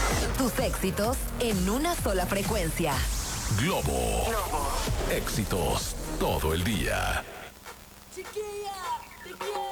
Tus éxitos en una sola frecuencia. Globo. Éxitos todo el día. Chiquilla, te quiero.